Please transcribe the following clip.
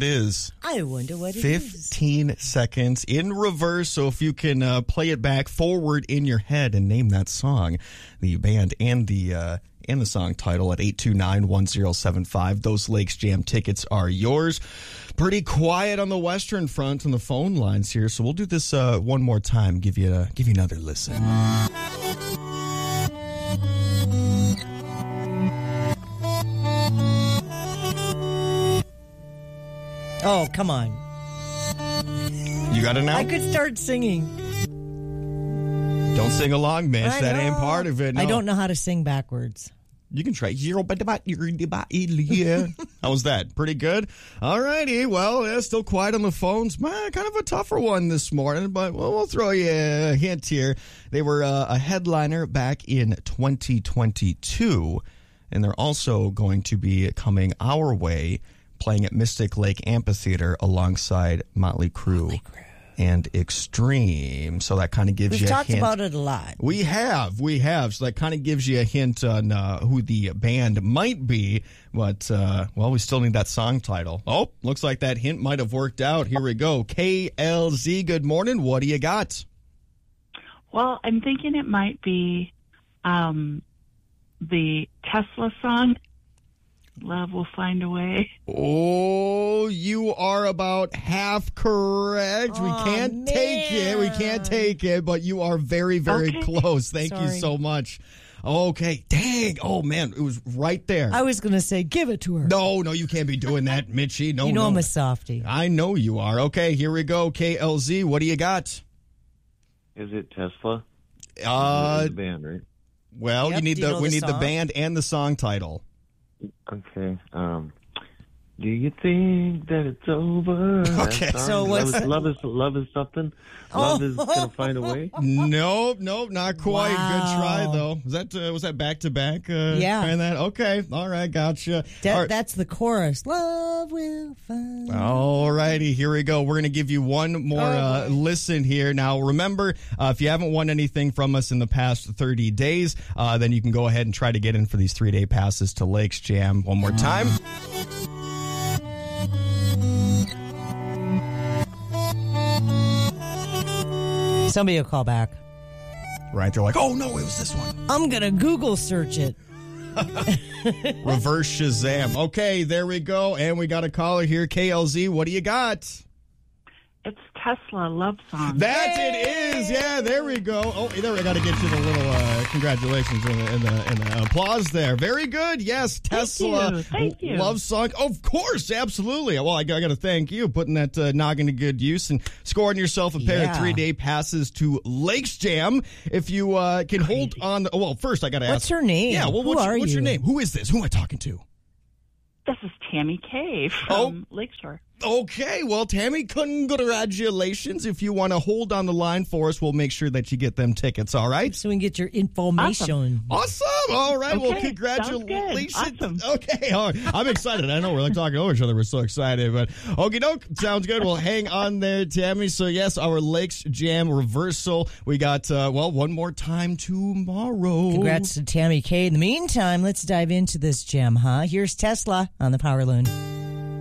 it is. I wonder what it is. 15 seconds in reverse. So if you can play it back forward in your head and name that song, the band and the song title at 829-1075. Those Lakes Jam tickets are yours. Pretty quiet on the Western Front on the phone lines here, so we'll do this one more time. Give you another listen. Oh, come on. You got it now? I could start singing. Don't sing along, Mitch. That ain't part of it. No. I don't know how to sing backwards. You can try. How was that? Pretty good? All righty. Well, still quiet on the phones. Kind of a tougher one this morning, but we'll throw you a hint here. They were a headliner back in 2022, and they're also going to be coming our way, playing at Mystic Lake Amphitheater alongside Motley Crue. And Extreme. So that kind of gives you a hint. We've talked about it a lot. We have. So that kind of gives you a hint on who the band might be. But, we still need that song title. Oh, looks like that hint might have worked out. Here we go. KLZ, good morning. What do you got? Well, I'm thinking it might be the Tesla song, Love Will Find a Way. Oh, you are about half correct. We can't take it, but you are very, very close. Thank you so much. Okay, dang. Oh, man, it was right there. I was going to say, give it to her. No, you can't be doing that, Mitchie. No, I'm a softie. I know you are. Okay, here we go. KLZ, what do you got? Is it Tesla? The band, right? Well, Yep, we need the band and the song title. Okay. Do you think that it's over? Okay. So what's love is something? Love is gonna find a way? Nope, not quite. Wow. Good try though. Was that back to back? Yeah. Trying that? Okay. All right. Gotcha. That's the chorus. Love will find. All righty. Here we go. We're gonna give you one more listen here. Now, remember, if you haven't won anything from us in the past 30 days, then you can go ahead and try to get in for these 3-day passes to Lakes Jam. One more time. Somebody will call back. Right, they're like, oh no, it was this one. I'm going to Google search it. Reverse Shazam. Okay, there we go. And we got a caller here. KLZ, what do you got? It's Tesla Love Song. That it is. Yeah, there we go. Oh, there we got to get you the little congratulations and the applause there. Very good. Yes, Tesla Thank you. Love Song. Of course, absolutely. Well, I got to thank you putting that noggin to good use and scoring yourself a pair of 3-day passes to Lakes Jam. If you can hold on. Well, first I got to ask. What's her name? Yeah. Well, what's your name? Who is this? Who am I talking to? This is Tammy K from Lakeshore. Okay, well, Tammy, congratulations. If you want to hold on the line for us, we'll make sure that you get them tickets, all right? So we can get your information. Awesome. All right, Okay, well, congratulations. Awesome. Okay, all right. I'm excited. I know we're like talking over each other. We're so excited, but okie doke. Sounds good. Well, hang on there, Tammy. So, yes, our Lakes Jam reversal. We got, one more time tomorrow. Congrats to Tammy K. In the meantime, let's dive into this jam, huh? Here's Tesla on the Power Loon.